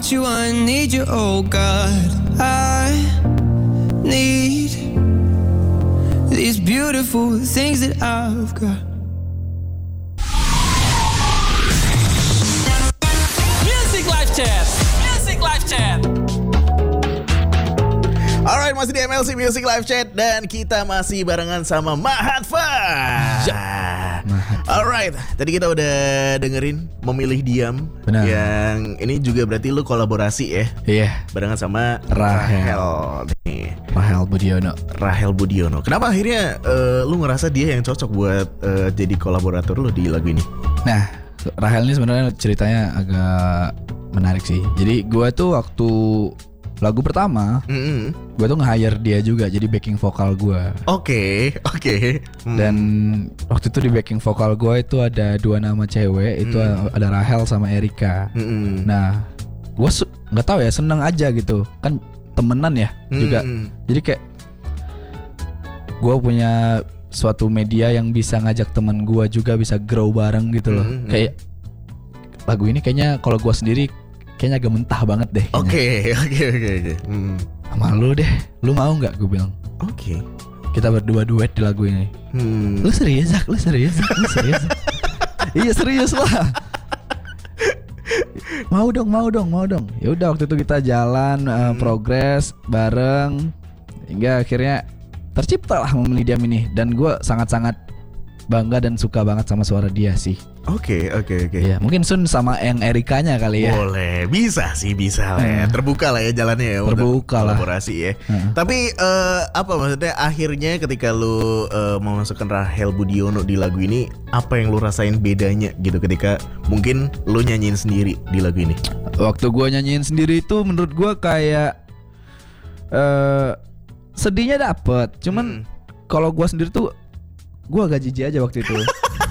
want you, I need you, oh God. I need these beautiful things that I've got. Music Live Chat. Music Live Chat. Alright, masih di MLC Music Live Chat dan kita masih barengan sama Mahatfa. Alright, tadi kita udah dengerin Memilih Diam. Benar. Yang ini juga berarti lu kolaborasi ya? Iya. Barengan sama Rahel. Nih. Rahel Budiono. Kenapa akhirnya lu ngerasa dia yang cocok buat jadi kolaborator lu di lagu ini? Nah, Rahel ini sebenarnya ceritanya agak menarik sih. Jadi gue tuh waktu lagu pertama, gue tuh nge-hire dia juga jadi backing vokal gue. Oke. Dan waktu itu di backing vokal gue itu ada 2 nama cewek, itu ada Rahel sama Erika. Nah, gue nggak tahu ya, seneng aja gitu, kan temenan ya juga. Jadi kayak gue punya suatu media yang bisa ngajak teman gue juga bisa grow bareng gitu loh. Kayak lagu ini kayaknya kalau gue sendiri kayaknya agak mentah banget deh. Oke. Sama lu deh, lu mau nggak? Gue bilang. Oke. Kita berdua duet di lagu ini. Lu serius, Zak? Lu serius? Iya serius lah. Mau dong. Ya udah, waktu itu kita jalan progres bareng hingga akhirnya terciptalah Memilih Diam ini. Dan gue sangat-sangat bangga dan suka banget sama suara dia sih. Oke. Ya, mungkin Sun sama yang Erikanya kali ya. Boleh, bisa lah ya. Terbuka lah ya jalannya ya. Terbuka untuk lah. kolaborasi ya. Tapi apa maksudnya akhirnya ketika lu memasukkan Rahel Budiono di lagu ini, apa yang lu rasain bedanya gitu ketika mungkin lu nyanyiin sendiri di lagu ini? Waktu gue nyanyiin sendiri itu menurut gue kayak sedihnya dapet. Cuman kalau gue sendiri tuh gue agak jijik aja waktu itu.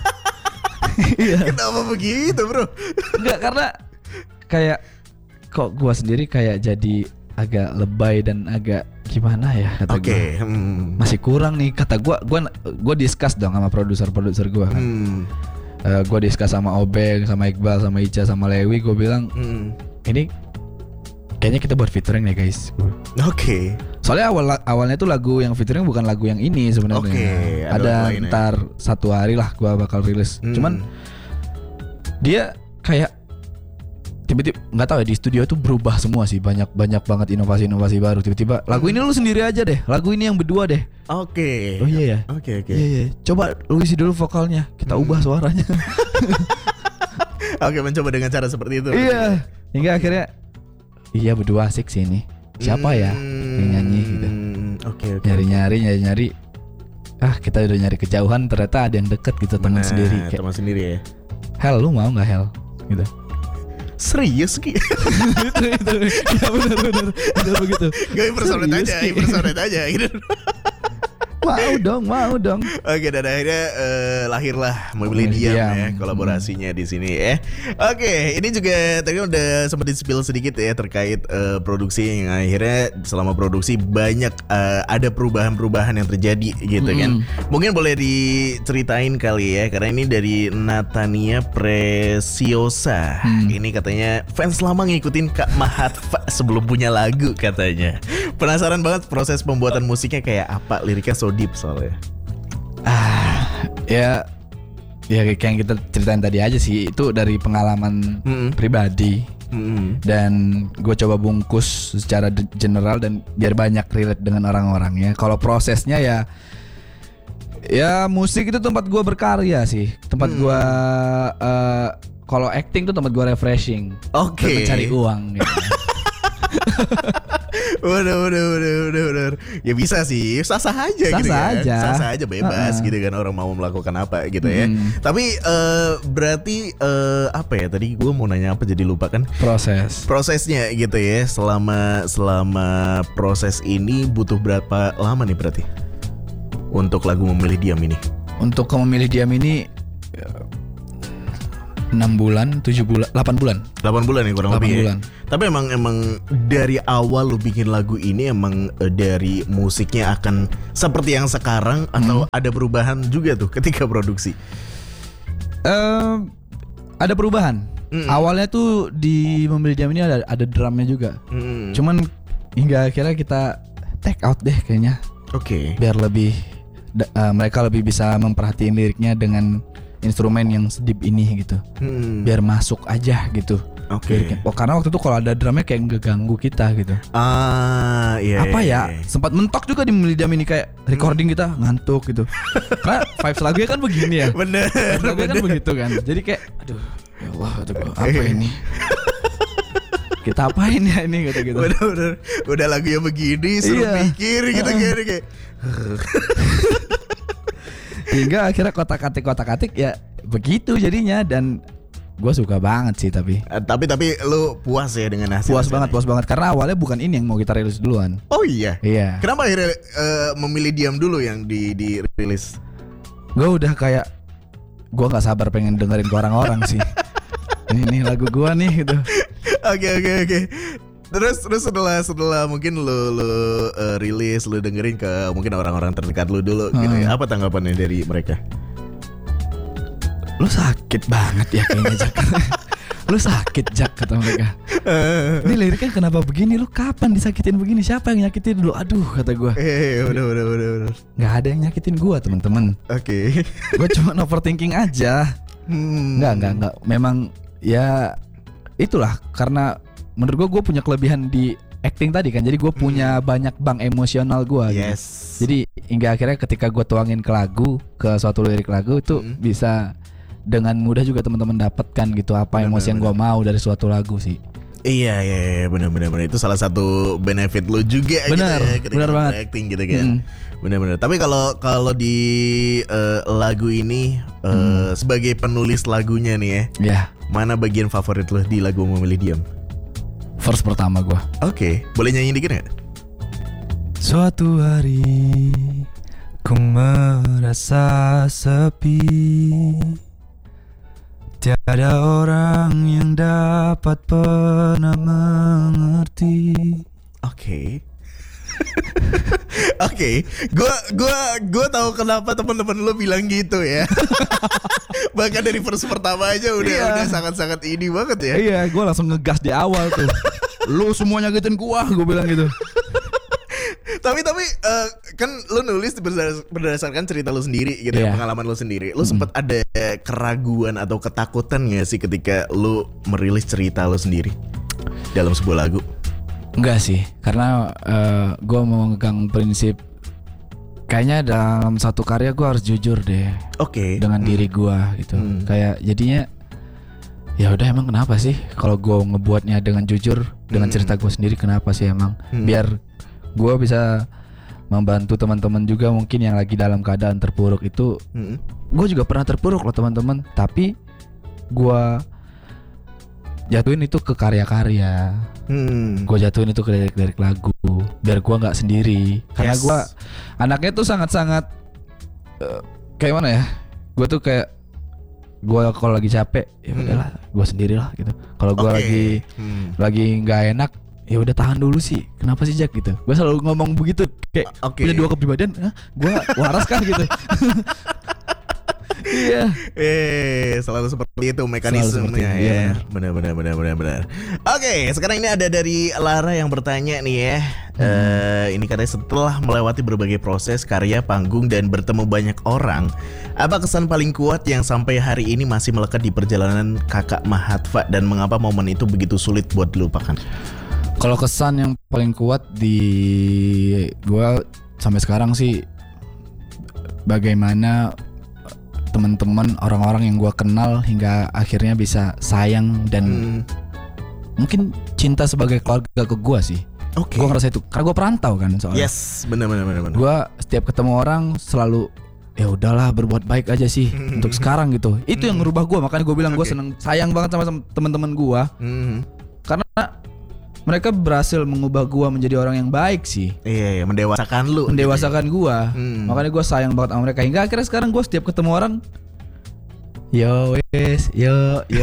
Kenapa begitu bro? Enggak, karena kayak kok gue sendiri kayak jadi agak lebay dan agak gimana ya kata gue. Masih kurang nih kata gue discuss dong sama produser gue kan. Gue discuss sama Obeng, sama Iqbal, sama Ica, sama Lewi. Gue bilang ini kayaknya kita buat featuring ya guys. Oke. Soalnya awalnya tuh lagu yang featuring bukan lagu yang ini sebenarnya. Oke, ada ntar 1 hari lah gue bakal rilis. Cuman dia kayak tiba-tiba nggak tahu ya, di studio tuh berubah semua sih, banyak banget inovasi baru. Tiba-tiba lagu ini lu sendiri aja deh, lagu ini yang berdua deh. Oke. Oh iya ya. Oke. Iya. Coba lu isi dulu vokalnya, kita ubah suaranya. Oke, mencoba dengan cara seperti itu. Iya. Hingga akhirnya iya berdua asik sih ini. Siapa ya yang nyanyi gitu. Oke. Nyari. Kita udah nyari kejauhan, ternyata ada yang deket gitu, teman sendiri. Kayak, teman sendiri ya. Hel, lu mau nggak Hel? Gitu. Serius Ki? itu. Ya benar begitu. Gak impersonate aja gitu. Mau dong. Oke, dan akhirnya lahirlah Memilih Diam ya, kolaborasinya di sini ya. Oke, ini juga tadi udah sempat di-spill sedikit ya terkait produksi yang akhirnya selama produksi banyak ada perubahan-perubahan yang terjadi gitu kan. Mungkin boleh diceritain kali ya, karena ini dari Natania Preciosa. Ini katanya fans lama ngikutin Kak Mahatfa sebelum punya lagu katanya. Penasaran banget proses pembuatan musiknya kayak apa, liriknya so deep soalnya. Ya kayak yang kita ceritain tadi aja sih, itu dari pengalaman pribadi. Dan gue coba bungkus secara general dan biar banyak relate dengan orang-orangnya. Kalau prosesnya ya musik itu tempat gue berkarya sih, tempat gue kalau acting tuh tempat gue refreshing. Oke. Mencari uang gitu. Udah. Ya bisa sih, sah-sah aja gitu kan. Sah-sah aja bebas gitu kan, orang mau melakukan apa gitu ya. Tapi berarti apa ya, tadi gue mau nanya apa jadi lupa kan. Prosesnya gitu ya. Selama proses ini butuh berapa lama nih berarti untuk lagu Memilih Diam ini? Untuk Memilih Diam ini 6 bulan, 7 bulan, 8 bulan. 8 bulan ya kurang lebih bulan. Ya. Tapi emang dari awal lu bikin lagu ini emang dari musiknya akan seperti yang sekarang atau ada perubahan juga tuh ketika produksi? Ada perubahan. Awalnya tuh di Memilih Diam ini ada drumnya juga. Cuman hingga akhirnya kita take out deh kayaknya. Oke. Biar lebih mereka lebih bisa memperhatiin liriknya dengan instrumen yang sedip ini gitu. Biar masuk aja gitu. Oke. Oh, karena waktu itu kalau ada drumnya kayak ngeganggu kita gitu. Iya. Apa ya? Sempat mentok juga di Memilih Diam ini kayak recording kita ngantuk gitu. Karena vibes lagunya kan begini ya. Bener. Vibes lagunya kan begitu kan. Jadi kayak aduh, ya Allah, apa ini? Kita apain ya ini gitu-gitu. Udah lagunya begini suruh mikir gitu kayak. Hingga akhirnya kotak-katik ya begitu jadinya dan gue suka banget sih tapi lu puas ya dengan hasil? Puas banget karena awalnya bukan ini yang mau kita rilis duluan. Oh iya. Kenapa akhirnya Memilih Diam dulu yang dirilis? Gue udah kayak gue nggak sabar pengen dengerin ke orang-orang sih. Ini lagu gue nih gitu. Oke. Terus setelah mungkin lu rilis, lu dengerin ke mungkin orang-orang terdekat lu dulu gitu ya. Apa tanggapannya dari mereka? Lu sakit banget ya kayaknya Jack. Lu sakit Jack kata mereka. Ini liriknya kenapa begini? Lu kapan disakitin begini? Siapa yang nyakitin lu? Aduh kata gue. Udah. Gak ada yang nyakitin gue teman-teman. Oke. Gue cuma overthinking aja. Enggak. Memang ya itulah karena menurut gue punya kelebihan di acting tadi kan. Jadi gue punya banyak bank emosional gue. Yes. Gitu. Jadi hingga akhirnya ketika gue tuangin ke lagu, ke suatu lirik lagu itu bisa dengan mudah juga teman-teman dapatkan gitu apa emosi yang gue mau dari suatu lagu sih. Iya benar itu salah satu benefit lu juga benar, gitu ya ketika benar banget acting gitu kan. Benar. Tapi kalau di lagu ini sebagai penulis lagunya nih ya. Mana bagian favorit lu di lagu Memilih Diam? Verse pertama gue. Oke, boleh nyanyi dikit gak? Suatu hari ku merasa sepi, tiada orang yang dapat pernah mengerti. Oke. Gue tahu kenapa teman-teman lu bilang gitu ya. Bahkan dari verse pertama aja udah sangat-sangat ini banget ya. Iya, gue langsung ngegas di awal tuh. Lu semua nyakitin gue bilang gitu. Tapi kan lu nulis berdasarkan cerita lu sendiri gitu ya, pengalaman lu sendiri. Lu sempat ada keraguan atau ketakutan gak sih ketika lu merilis cerita lu sendiri dalam sebuah lagu? Enggak sih, karena gue mau megang prinsip kayaknya dalam satu karya gue harus jujur deh. Oke. Dengan diri gue gitu. Kayak jadinya ya udah emang kenapa sih kalau gue ngebuatnya dengan jujur dengan cerita gue sendiri, kenapa sih emang biar gue bisa membantu teman-teman juga mungkin yang lagi dalam keadaan terpuruk itu. Gue juga pernah terpuruk loh teman-teman, tapi gue jatuhin itu ke karya-karya. Gue jatuhin itu ke lirik-lirik lagu biar gue nggak sendiri. Karena gue anaknya tuh sangat-sangat kayak mana ya? Gue tuh kayak gue kalau lagi capek ya udahlah gue sendirilah gitu. Kalau gue lagi nggak enak ya udah tahan dulu sih. Kenapa sih Jack gitu? Gue selalu ngomong begitu kayak punya dua kepribadian. Gue waras kan gitu. Iya. Selalu seperti itu mekanismenya ya. Benar. Oke, sekarang ini ada dari Lara yang bertanya nih ya. Ini katanya setelah melewati berbagai proses karya panggung dan bertemu banyak orang, apa kesan paling kuat yang sampai hari ini masih melekat di perjalanan Kakak Mahatva dan mengapa momen itu begitu sulit buat dilupakan? Kalau kesan yang paling kuat di gue sampai sekarang sih bagaimana teman-teman orang-orang yang gue kenal hingga akhirnya bisa sayang dan mungkin cinta sebagai keluarga ke gue sih. Gue ngerasa itu karena gue perantau kan soalnya. Yes, benar. Gue setiap ketemu orang selalu ya udahlah berbuat baik aja sih untuk sekarang gitu. Itu yang ngerubah gue, makanya gue bilang gue seneng sayang banget sama teman-teman gue karena mereka berhasil mengubah gue menjadi orang yang baik sih. Iya, mendewasakan gue. Makanya gue sayang banget sama mereka hingga akhirnya sekarang gue setiap ketemu orang yo gitu.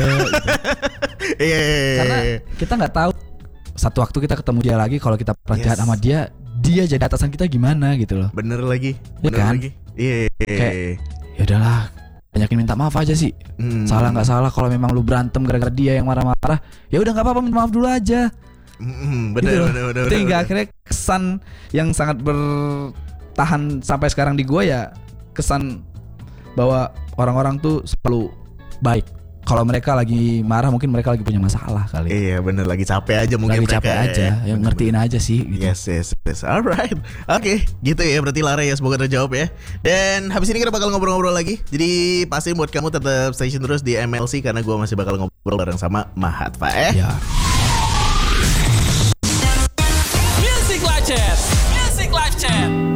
Karena kita nggak tahu satu waktu kita ketemu dia lagi, kalau kita percaya sama dia jadi atasan kita gimana gitu loh. Bener lagi. Iya. Kayak ya udahlah banyakin minta maaf aja sih. Salah nggak salah, kalau memang lu berantem gara-gara dia yang marah-marah, ya udah nggak apa-apa, minta maaf dulu aja. Bener. Itu hingga akhirnya kesan yang sangat bertahan sampai sekarang di gue ya, kesan bahwa orang-orang tuh selalu baik. Kalau mereka lagi marah, mungkin mereka lagi punya masalah kali. Iya bener, lagi capek aja mungkin lagi mereka. Capek aja, yang ngertiin aja sih gitu. Yes. Alright. Oke, gitu ya berarti Lara ya, semoga terjawab ya. Dan habis ini kita bakal ngobrol-ngobrol lagi. Jadi pasti buat kamu tetap stay tune terus di MLC, karena gue masih bakal ngobrol bareng sama Mahatva Ya. Music Live Chat.